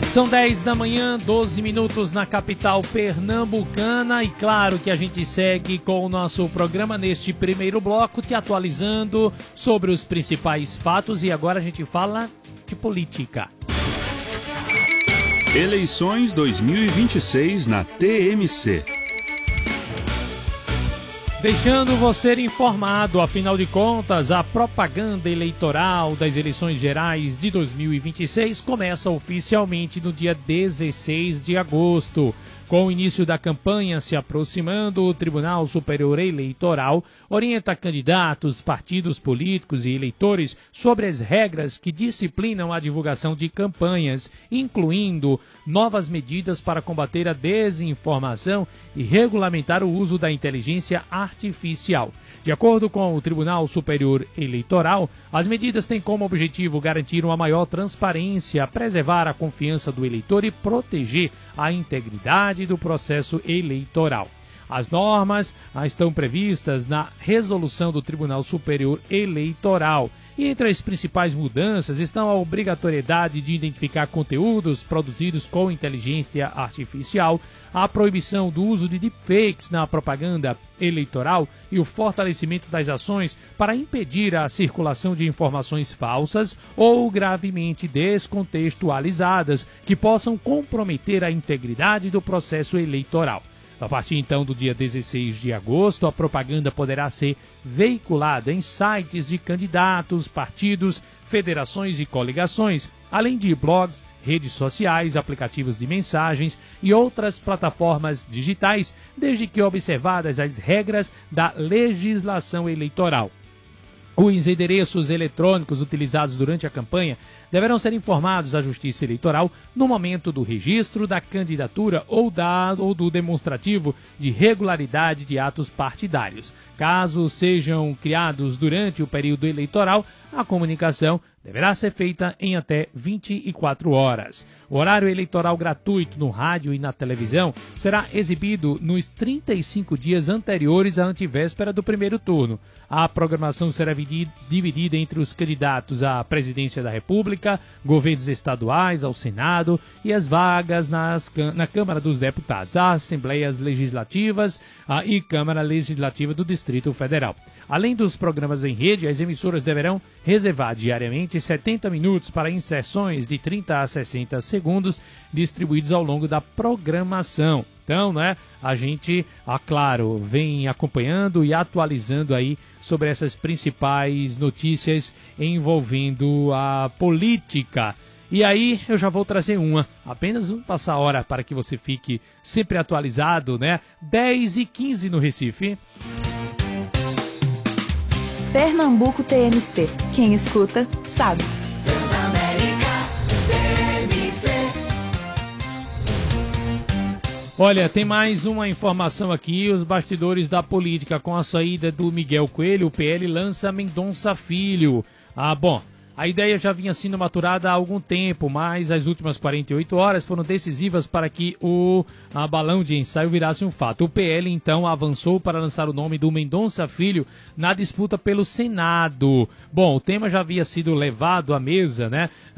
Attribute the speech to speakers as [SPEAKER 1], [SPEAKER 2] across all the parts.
[SPEAKER 1] São 10 da manhã, 12 minutos na capital pernambucana e claro que a gente segue com o nosso programa neste primeiro bloco, te atualizando sobre os principais fatos e agora a gente fala de política.
[SPEAKER 2] Eleições 2026 na TMC.
[SPEAKER 1] Deixando você informado, afinal de contas, a propaganda eleitoral das eleições gerais de 2026 começa oficialmente no dia 16 de agosto. Com o início da campanha se aproximando, o Tribunal Superior Eleitoral orienta candidatos, partidos políticos e eleitores sobre as regras que disciplinam a divulgação de campanhas, incluindo novas medidas para combater a desinformação e regulamentar o uso da inteligência artificial. De acordo com o Tribunal Superior Eleitoral, as medidas têm como objetivo garantir uma maior transparência, preservar a confiança do eleitor e proteger a integridade do processo eleitoral. As normas estão previstas na resolução do Tribunal Superior Eleitoral. E entre as principais mudanças estão a obrigatoriedade de identificar conteúdos produzidos com inteligência artificial, a proibição do uso de deepfakes na propaganda eleitoral e o fortalecimento das ações para impedir a circulação de informações falsas ou gravemente descontextualizadas que possam comprometer a integridade do processo eleitoral. A partir então do dia 16 de agosto, a propaganda poderá ser veiculada em sites de candidatos, partidos, federações e coligações, além de blogs, redes sociais, aplicativos de mensagens e outras plataformas digitais, desde que observadas as regras da legislação eleitoral. Os endereços eletrônicos utilizados durante a campanha deverão ser informados à Justiça Eleitoral no momento do registro da candidatura ou do demonstrativo de regularidade de atos partidários. Caso sejam criados durante o período eleitoral, a comunicação deverá ser feita em até 24 horas. O horário eleitoral gratuito no rádio e na televisão será exibido nos 35 dias anteriores à antevéspera do primeiro turno. A programação será dividida entre os candidatos à presidência da República, governos estaduais, ao Senado e as vagas na Câmara dos Deputados, as Assembleias Legislativas e Câmara Legislativa do Distrito Federal. Além dos programas em rede, as emissoras deverão reservar diariamente 70 minutos para inserções de 30 a 60 segundos distribuídos ao longo da programação. Então, a gente, claro, vem acompanhando e atualizando aí sobre essas principais notícias envolvendo a política. E aí eu já vou trazer apenas passar a hora para que você fique sempre atualizado, 10h15 no Recife.
[SPEAKER 3] Pernambuco TMC. Quem escuta, sabe.
[SPEAKER 1] Olha, tem mais uma informação aqui, os bastidores da política com a saída do Miguel Coelho, o PL lança Mendonça Filho. Bom, a ideia já vinha sendo maturada há algum tempo, mas as últimas 48 horas foram decisivas para que o balão de ensaio virasse um fato. O PL, então, avançou para lançar o nome do Mendonça Filho na disputa pelo Senado. Bom, o tema já havia sido levado à mesa,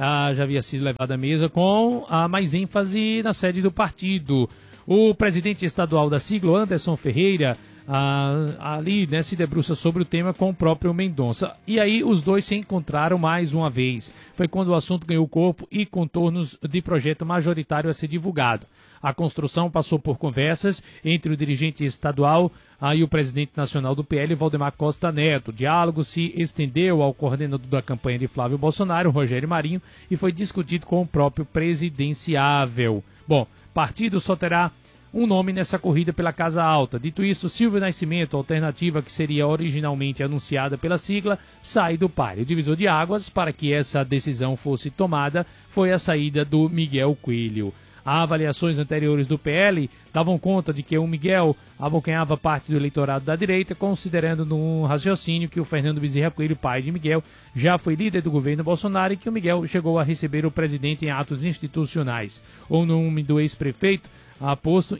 [SPEAKER 1] com mais ênfase na sede do partido. O presidente estadual da sigla, Anderson Ferreira, se debruça sobre o tema com o próprio Mendonça. E aí os dois se encontraram mais uma vez. Foi quando o assunto ganhou corpo e contornos de projeto majoritário a ser divulgado. A construção passou por conversas entre o dirigente estadual e o presidente nacional do PL, Valdemar Costa Neto. O diálogo se estendeu ao coordenador da campanha de Flávio Bolsonaro, Rogério Marinho, e foi discutido com o próprio presidenciável. Bom, o partido só terá um nome nessa corrida pela Casa Alta. Dito isso, Silvio Nascimento, a alternativa que seria originalmente anunciada pela sigla, sai do páreo. O divisor de águas para que essa decisão fosse tomada foi a saída do Miguel Coelho. Avaliações anteriores do PL davam conta de que o Miguel abocanhava parte do eleitorado da direita, considerando no raciocínio que o Fernando Bezerra Coelho, pai de Miguel, já foi líder do governo Bolsonaro e que o Miguel chegou a receber o presidente em atos institucionais. O nome do ex-prefeito posto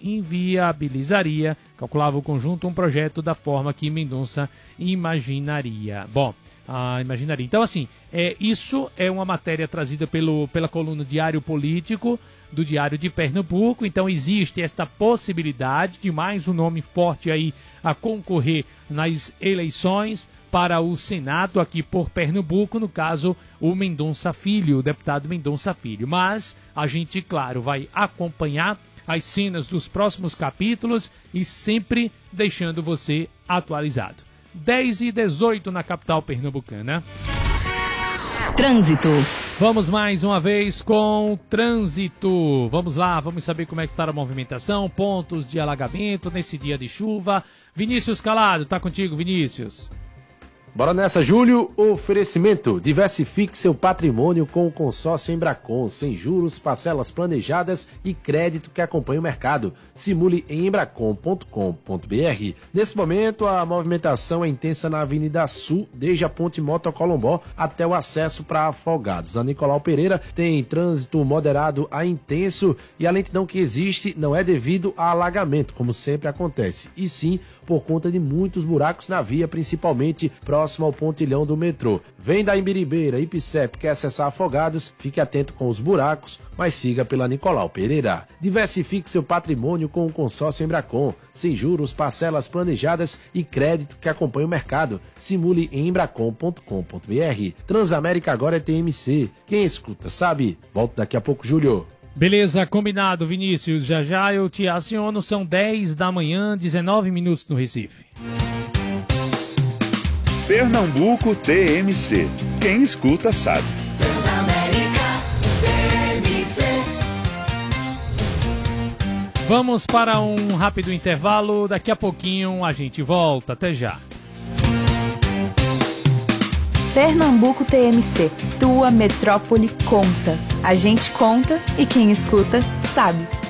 [SPEAKER 1] inviabilizaria, calculava o conjunto, um projeto da forma que Mendonça imaginaria. Bom, a imaginaria. Então, assim, isso é uma matéria trazida pela coluna Diário Político, do Diário de Pernambuco. Então, existe esta possibilidade de mais um nome forte aí a concorrer nas eleições para o Senado aqui por Pernambuco, no caso, o Mendonça Filho, o deputado Mendonça Filho. Mas a gente, claro, vai acompanhar as cenas dos próximos capítulos e sempre deixando você atualizado. 10h18 na capital pernambucana.
[SPEAKER 3] Trânsito.
[SPEAKER 1] Vamos mais uma vez com o trânsito. Vamos lá, vamos saber como é que está a movimentação, pontos de alagamento nesse dia de chuva. Vinícius Calado, tá contigo, Vinícius.
[SPEAKER 4] Bora nessa, Júlio. Oferecimento: diversifique seu patrimônio com o consórcio Embracon, sem juros, parcelas planejadas e crédito que acompanha o mercado. Simule em embracon.com.br. Nesse momento, a movimentação é intensa na Avenida Sul, desde a Ponte Motocolombó até o acesso para Afogados. A Nicolau Pereira tem trânsito moderado a intenso e a lentidão que existe não é devido a alagamento, como sempre acontece, e sim por conta de muitos buracos na via, principalmente próximo ao pontilhão do metrô. Vem da Imbiribeira, Ipicep, quer acessar Afogados, fique atento com os buracos, mas siga pela Nicolau Pereira. Diversifique seu patrimônio com o consórcio Embracon, sem juros, parcelas planejadas e crédito que acompanha o mercado. Simule em embracon.com.br. Transamérica agora é TMC. Quem escuta sabe. Volto daqui a pouco, Júlio.
[SPEAKER 1] Beleza, combinado, Vinícius. Já já eu te aciono, são 10 da manhã, 19 minutos no Recife.
[SPEAKER 2] Pernambuco TMC. Quem escuta sabe.
[SPEAKER 5] Transamérica TMC.
[SPEAKER 1] Vamos para um rápido intervalo, daqui a pouquinho a gente volta, até já.
[SPEAKER 3] Pernambuco TMC, tua metrópole conta. A gente conta e quem escuta sabe.